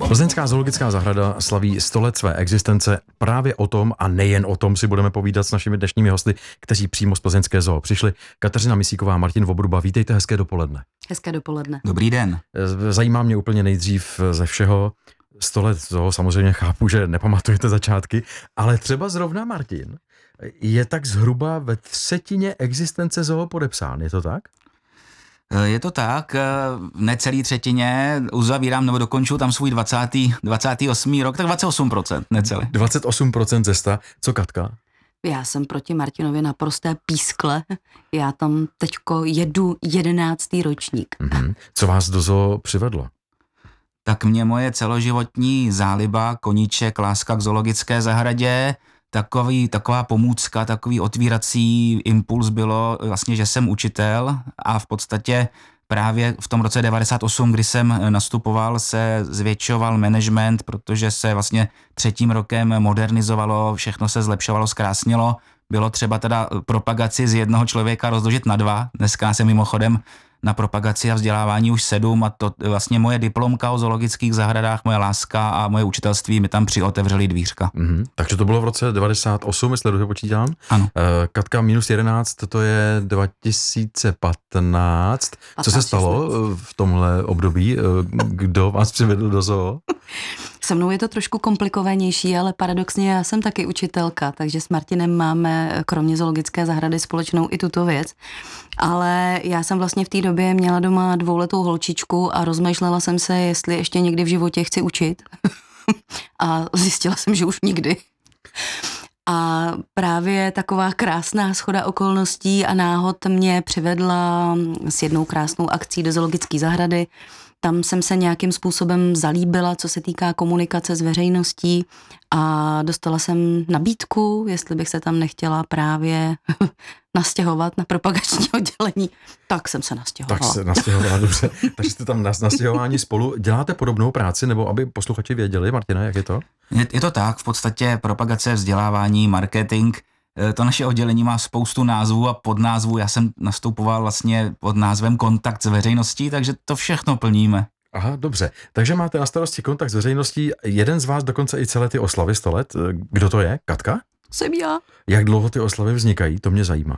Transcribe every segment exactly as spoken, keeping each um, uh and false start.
Plzeňská zoologická zahrada slaví sto let své existence. Právě o tom a nejen o tom si budeme povídat s našimi dnešními hosty, kteří přímo z plzeňské zoo přišli. Kateřina Misíková a Martin Vobruba, vítejte, hezké dopoledne. Hezké dopoledne. Dobrý den. Zajímá mě úplně nejdřív ze všeho, sto let zoo, samozřejmě chápu, že nepamatujete začátky, ale třeba zrovna Martin je tak zhruba ve třetině existence zoo podepsán, je to tak? Je to tak, v necelý třetině, uzavírám nebo dokonču tam svůj dvacátý, dvacátý osmý rok, tak dvacet osm procent, necelý. dvacet osm procent ze sta. Co Katka? Já jsem proti Martinovi naprosté pískle, já tam teďko jedu jedenáctý ročník. Mm-hmm. Co vás do zoo přivedlo? Tak mě moje celoživotní záliba, koníček, láska k zoologické zahradě, Takový, taková pomůcka, takový otvírací impuls bylo vlastně, že jsem učitel a v podstatě právě v tom roce devadesát osm, kdy jsem nastupoval, se zvětšoval management, protože se vlastně třetím rokem modernizovalo, všechno se zlepšovalo, zkrásnilo. Bylo třeba teda propagaci z jednoho člověka rozložit na dva. Dneska jsem mimochodem na propagaci a vzdělávání už sedm a to vlastně moje diplomka o zoologických zahradách, moje láska a moje učitelství mi tam přiotevřely dvířka. Mm-hmm. Takže to bylo v roce devadesát osm, jestli dobře počítám. Ano. E, Katka minus jedenáct, to je dva tisíce patnáct. Co se stalo v tomhle období? Kdo vás přivedl do zoo? Se mnou je to trošku komplikovanější, ale paradoxně já jsem taky učitelka, takže s Martinem máme kromě zoologické zahrady společnou i tuto věc. Ale já jsem vlastně v té době měla doma dvouletou holčičku a rozmýšlela jsem se, jestli ještě někdy v životě chci učit. A zjistila jsem, že už nikdy. A právě taková krásná shoda okolností a náhod mě přivedla s jednou krásnou akcí do zoologické zahrady. Tam jsem se nějakým způsobem zalíbila, co se týká komunikace s veřejností a dostala jsem nabídku, jestli bych se tam nechtěla právě nastěhovat na propagační oddělení, tak jsem se nastěhovala. Tak se nastěhovala, dobře. Takže jste tam na nastěhování spolu. Děláte podobnou práci, nebo aby posluchači věděli, Martina, jak je to? Je, je to tak, v podstatě propagace, vzdělávání, marketing. To naše oddělení má spoustu názvů a podnázvů. Já jsem nastupoval vlastně pod názvem Kontakt s veřejností, takže to všechno plníme. Aha, dobře. Takže máte na starosti kontakt s veřejností. Jeden z vás dokonce i celé ty oslavy sto let. Kdo to je? Katka? Jsem já. Jak dlouho ty oslavy vznikají? To mě zajímá.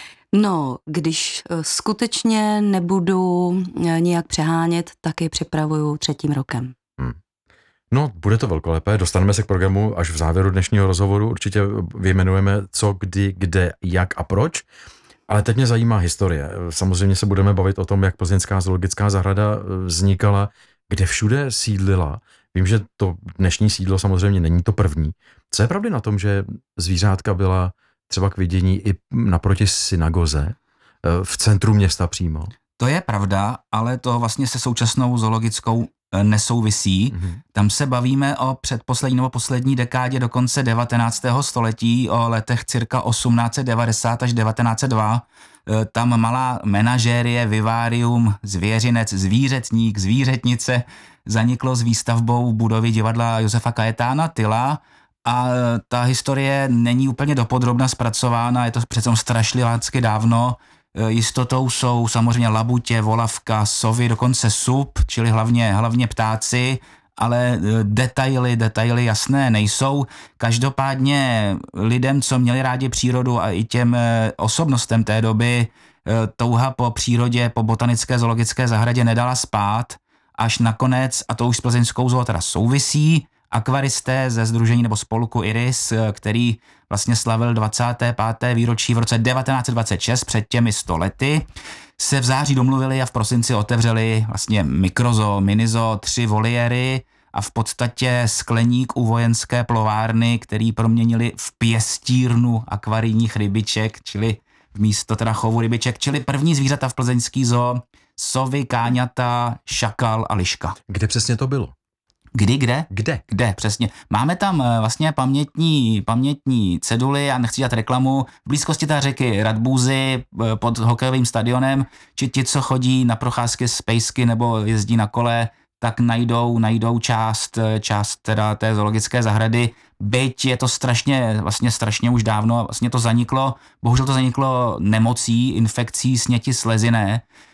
No, když skutečně nebudu nějak přehánět, tak je připravuju třetím rokem. Hmm. No, bude to velkolepé, dostaneme se k programu až v závěru dnešního rozhovoru, určitě vyjmenujeme co, kdy, kde, jak a proč, ale teď mě zajímá historie. Samozřejmě se budeme bavit o tom, jak Plzeňská zoologická zahrada vznikala, kde všude sídlila. Vím, že to dnešní sídlo samozřejmě není to první. Co je pravdy na tom, že zvířátka byla třeba k vidění i naproti synagoze, v centru města přímo? To je pravda, ale to vlastně se současnou zoologickou nesouvisí. Mm-hmm. Tam se bavíme o předposlední nebo poslední dekádě dokonce devatenáctého století, o letech cirka osmnáct set devadesát až devatenáct set dva. Tam malá menažérie, vivárium, zvěřinec, zvířetník, zvířetnice zaniklo s výstavbou budovy divadla Josefa Kajetána Tyla a ta historie není úplně dopodrobna zpracována, je to přece strašlivácky dávno. Jistotou jsou samozřejmě labutě, volavka, sovy, dokonce sup, čili hlavně, hlavně ptáci, ale detaily, detaily jasné nejsou. Každopádně lidem, co měli rádi přírodu a i těm osobnostem té doby, touha po přírodě, po botanické zoologické zahradě nedala spát, až nakonec, a to už s plzeňskou zoo teda souvisí, akvaristé ze sdružení nebo spolku Iris, který vlastně slavil dvacáté páté výročí v roce devatenáct set dvacet šest, před těmi sto lety, se v září domluvili a v prosinci otevřeli vlastně mikrozoo, minizoo, tři voliéry a v podstatě skleník u vojenské plovárny, který proměnili v pěstírnu akvarijních rybiček, čili v místo teda chovu rybiček, čili první zvířata v plzeňský zoo, sovy, káňata, šakal a liška. Kde přesně to bylo? Kdy, kde? Kde? Kde, přesně. Máme tam vlastně pamětní, pamětní ceduly, já nechci dělat reklamu, v blízkosti té řeky Radbůzy pod hokejovým stadionem, či ti, co chodí na procházky z pejsky nebo jezdí na kole, tak najdou, najdou část, část teda té zoologické zahrady, byť je to strašně, vlastně strašně už dávno, vlastně to zaniklo, bohužel to zaniklo nemocí, infekcí sněti sleziny,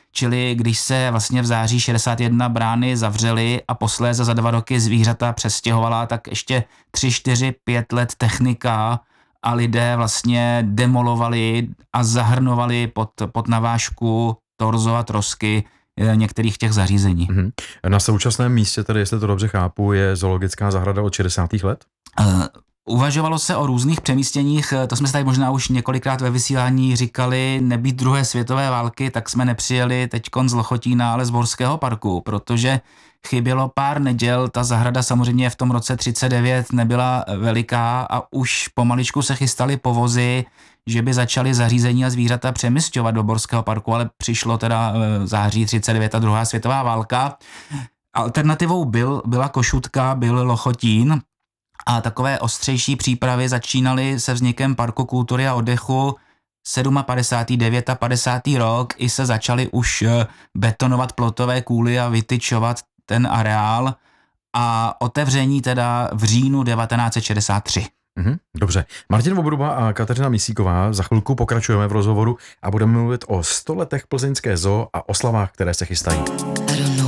čili když se vlastně v září šedesát jedna brány zavřely a posléze za dva roky zvířata přestěhovala, tak ještě tři, čtyři, pět let technika a lidé vlastně demolovali a zahrnovali pod, pod navážku torzo a trosky některých těch zařízení. Mm-hmm. Na současném místě, tedy jestli to dobře chápu, je zoologická zahrada od šedesátých let? Uh, Uvažovalo se o různých přemístěních, to jsme se tady možná už několikrát ve vysílání říkali, nebýt druhé světové války, tak jsme nepřijeli teďkon z Lochotína, ale z Borského parku, protože chybělo pár neděl, ta zahrada samozřejmě v tom roce třicet devět nebyla veliká a už pomaličku se chystaly povozy, že by začaly zařízení a zvířata přemysťovat do Borského parku, ale přišlo teda v září třicet devět a druhá světová válka. Alternativou byl, byla Košutka, byl Lochotín, a takové ostřejší přípravy začínaly se vznikem Parku kultury a oddechu padesátý sedmý, padesátý devátý rok, i se začaly už betonovat plotové kůly a vytyčovat ten areál a otevření teda v říjnu devatenáct set šedesát tři. Mhm, dobře. Martin Vobruba a Kateřina Mísíková, za chvilku pokračujeme v rozhovoru a budeme mluvit o sto letech plzeňské zoo a oslavách, které se chystají.